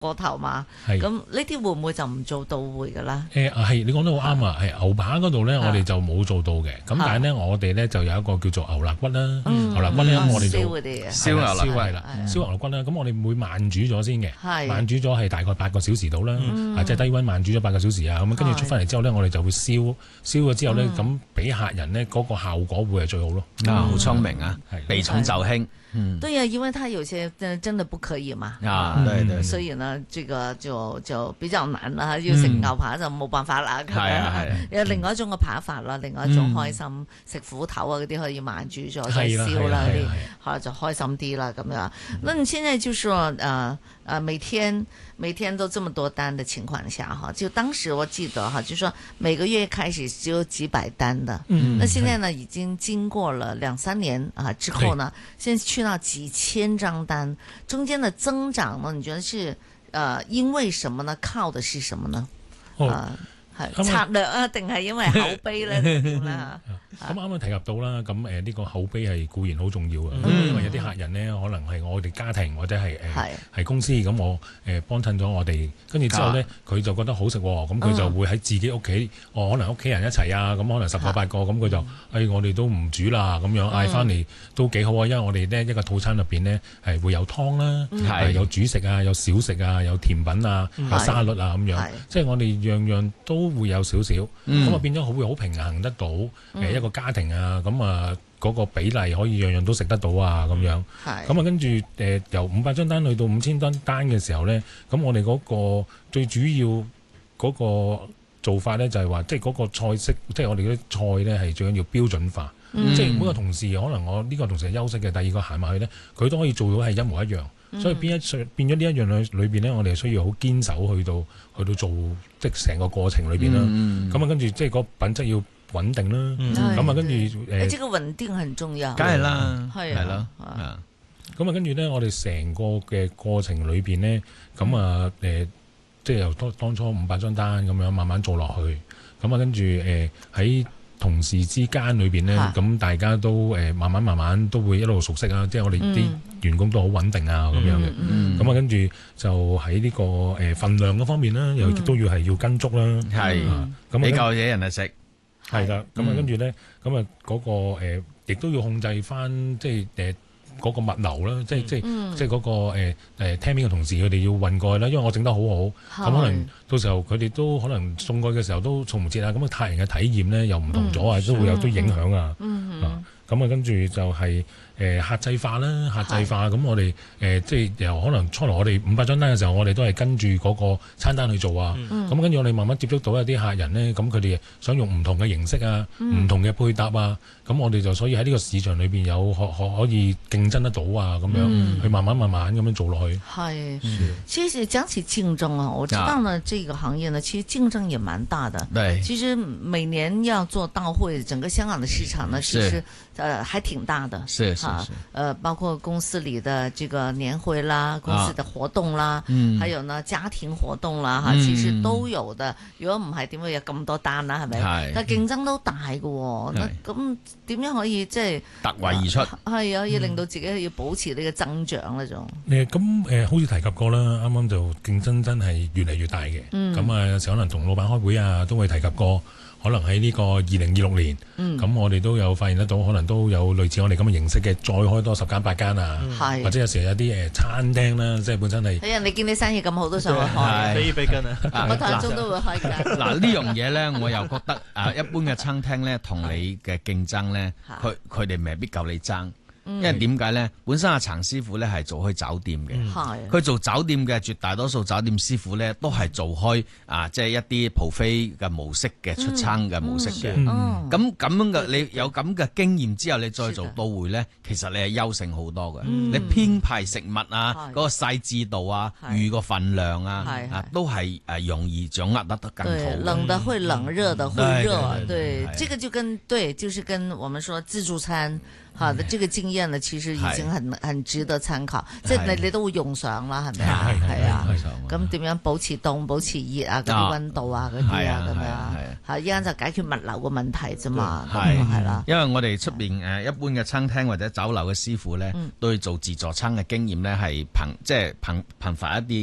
過頭嘛。咁呢啲會唔會就唔做到會㗎啦？ 係你講得好啱啊！係牛扒嗰度咧，我哋就冇做到嘅。咁但係咧，我哋咧就有一個叫做牛肋骨啦。牛肋骨咧，我哋就燒係啦，燒牛肋骨啦。咁我哋會慢煮咗先嘅，慢煮咗係大概8個小時到啦。即係低溫慢煮咗8個小時啊。咁跟住出翻嚟之後咧，我哋就會燒咗之後咧，咁俾客人咧嗰個效果會係最好咯。 好聰明啊！避重就輕。 對呀，因為它有些真的不可以嘛。 對， 所以呢，這個就比較難啦。要食牛扒就冇辦法啦。係有另外一種嘅扒法啦，另外一種開心食斧頭啊嗰啲可以慢煮咗再燒啦嗰啲，可能就開心啲啦咁樣。那你現在就說每天都這麼多單的情況下哈，就當時我記得哈，就說每個月開始只有幾百單的，那現在呢已經經過了2-3年啊之後呢，現在去到幾千張單，中間的增長呢，你覺得是因為什麼呢？靠的是什麼呢？係策略啊，定係因為口碑咧點啦？ 咁啱啱提及到啦，咁呢個口碑係固然好重要啊。因為有啲客人咧，可能係我哋家庭或者係公司咁，我幫襯咗我哋，跟住之後咧，佢就覺得好食喎，咁佢就會喺自己屋企，可能屋企人一齊啊，咁可能10個8個，咁佢就我哋都唔煮啦，咁樣嗌翻嚟都幾好啊，因為我哋呢一個套餐入邊呢，係會有湯啦，有主食啊，有小食啊，有甜品啊，有沙律啊咁樣，即係我哋樣樣都會有少少，咁啊變咗會好平衡得到一個家庭啊，咁啊嗰個比例可以樣樣都食得到啊咁樣，咁啊跟住由500張單去到5000張單嘅時候呢，咁我哋嗰個最主要嗰個做法呢，就係話，即係嗰個菜式，即係我哋嗰啲菜呢，係最緊要標準化，即係每個同事可能我呢個同事係休息嘅，第二個行埋去呢，佢都可以做到係一模一樣。所以變咗呢一樣裏邊咧，我哋需要好堅守去到做，即係成個過程裏邊啦。咁啊，跟住即係個品質要穩定啦。咁啊，跟住這個穩定很重要。 梗係啦， 係咯。 咁啊，跟住咧，我哋成個嘅過程裏邊咧，咁啊即係由當初500張單咁樣慢慢做落去。咁啊，跟住喺同事之間裏邊咧，咁大家都慢慢都會一路熟悉啊！即係我哋啲員工都好穩定啊，咁樣嘅。咁啊，跟住就喺呢個份量嗰方面啦，又都要跟足啦。 係，咁俾夠嘢人嚟食。 係啦，咁啊，跟住咧，咁啊嗰個亦都要控制翻，即係嗰個物流啦，即係嗰個廳邊嘅同事佢哋要運過去啦，因為我整得好好，咁可能到時候佢哋都可能送過去嘅時候都送唔切啊，咁啊客人嘅體驗咧又唔同咗啊，都會有啲影響啊。咁啊跟住就係客製化啦，客製化咁我哋即係由可能初來我哋500張單嘅時候，我哋都係跟住嗰個餐單去做啊。咁跟住我哋慢慢接觸到一啲客人咧，咁佢哋想用唔同嘅形式啊，唔同嘅配搭啊，咁我哋就所以喺呢個市場裏邊有可以競爭得到啊，咁樣去慢慢咁樣做落去。 係，其實講起競爭啊，我知道呢，這個行業呢，其實競爭也蠻大的。對，其實每年要做到會，整個香港的市場呢，其實還挺大的。是。包括公司裏的這個年會啦，公司的活動啦，還有呢家庭活動啦，其實都有的。如果唔係，點會有咁多單啦？係咪？但競爭都大嘅，咁點樣可以即係突圍而出？ 係啊，要令到自己要保持呢個增長呢種。 咁好似提及過啦，啱啱就競爭真係越嚟越大嘅。咁啊，有時可能同老闆開會啊，都會提及過。可能喺呢個2026年，咁我哋都有發現得到，可能都有類似我哋咁嘅形式嘅，再開多10間8間啊，或者有時有啲餐廳啦，即係本身係。係啊，你見你生意咁好，都想去開。飛飛跟啊！我間中都會開間。 嗱呢樣嘢咧，我又覺得一般嘅餐廳咧，同你嘅競爭咧，佢哋未必夠你爭。因為點解咧？本身阿陳師傅咧係做開酒店嘅，佢做酒店嘅絕大多數酒店師傅咧都係做開即係一啲 buffet 嘅模式嘅出餐嘅模式嘅。咁樣嘅你有咁嘅經驗之後，你再做到會咧，其實你係優勝好多嘅。你編排食物啊，嗰個細緻度啊，魚個份量啊，都係容易掌握得更好。 冷的會冷，熱的會熱。對，這個就是跟我們說自助餐。好的，這個經驗呢，其實已經很值得參考，即係你都會用上啦，係咪啊？係啊，咁點樣保持凍、保持熱啊？嗰啲溫度啊，嗰啲啊，咁樣嚇，依家就解決物流嘅問題啫嘛，係啦。 因為我哋出邊一般嘅餐廳或者酒樓嘅師傅咧，對做自助餐嘅經驗咧係頻繁一啲嘅。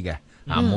啊，